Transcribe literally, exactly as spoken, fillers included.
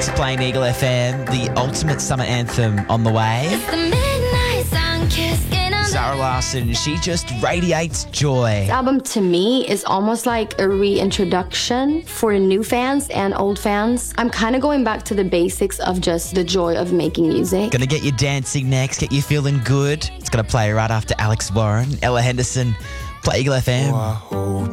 Alex playing Eagle F M, the ultimate summer anthem on the way. It's the midnight sun kissing on Zara Larsson, she just radiates joy. This album to me is almost like a reintroduction for new fans and old fans. I'm kind of going back to the basics of just the joy of making music. Gonna get you dancing next, get you feeling good. It's gonna play right after Alex Warren, Ella Henderson, play Eagle F M. Oh, I hope